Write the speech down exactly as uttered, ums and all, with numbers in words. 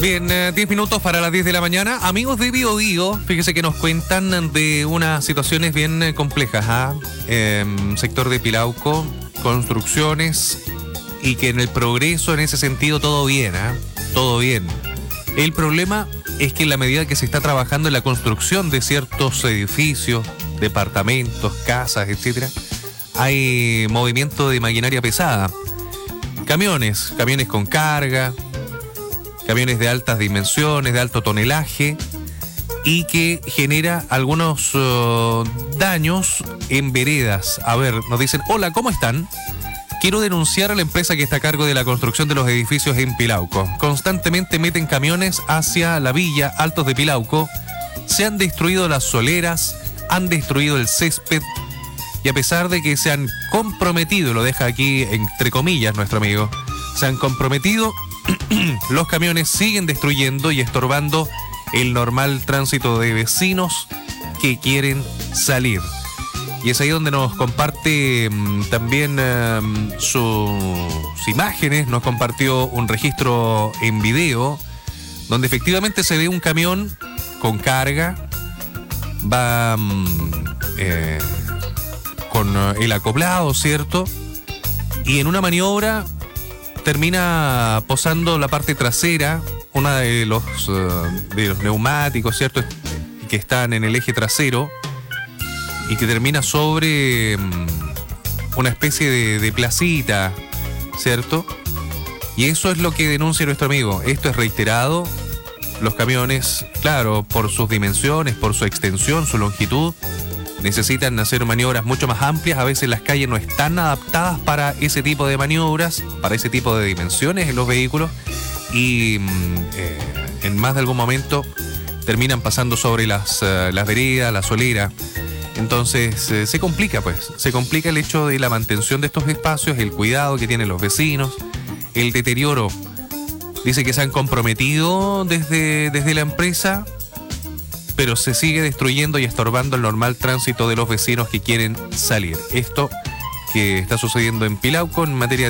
Bien, eh, diez minutos para las diez de la mañana. Amigos de Bio Bio, fíjese que nos cuentan de unas situaciones bien eh, complejas. ¿ah? Eh, sector de Pilauco, construcciones, y que en el progreso, en ese sentido, todo bien, ¿ah? todo bien. El problema es que en la medida que se está trabajando en la construcción de ciertos edificios, departamentos, casas, etcétera, hay movimiento de maquinaria pesada. Camiones, camiones con carga, camiones de altas dimensiones, de alto tonelaje, y que genera algunos uh, daños en veredas. A ver, nos dicen, hola, ¿cómo están? Quiero denunciar a la empresa que está a cargo de la construcción de los edificios en Pilauco. Constantemente meten camiones hacia la villa Altos de Pilauco. Se han destruido las soleras, han destruido el césped, y a pesar de que se han comprometido, lo deja aquí entre comillas nuestro amigo, se han comprometido, los camiones siguen destruyendo y estorbando el normal tránsito de vecinos que quieren salir. Y es ahí donde nos comparte um, también um, sus imágenes, nos compartió un registro en video, donde efectivamente se ve un camión con carga, va um, eh, con el acoplado, ¿cierto? Y en una maniobra termina posando la parte trasera, una de los, uh, de los neumáticos, ¿cierto? Que están en el eje trasero, y que termina sobre um, una especie de, de placita, ¿cierto? Y eso es lo que denuncia nuestro amigo. Esto es reiterado. Los camiones, claro, por sus dimensiones, por su extensión, su longitud, necesitan hacer maniobras mucho más amplias. A veces las calles no están adaptadas para ese tipo de maniobras, para ese tipo de dimensiones en los vehículos, y eh, en más de algún momento terminan pasando sobre las, uh, las veredas, la solera. Entonces eh, se complica, pues, se complica el hecho de la mantención de estos espacios, el cuidado que tienen los vecinos, el deterioro. Dice que se han comprometido desde, desde la empresa, pero se sigue destruyendo y estorbando el normal tránsito de los vecinos que quieren salir. Esto que está sucediendo en Pilauco en materia de